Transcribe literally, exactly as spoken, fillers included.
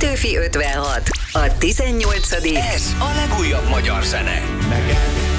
Petőfi ötvenhat, a tizennyolcadik Ez a legújabb magyar zene. Neked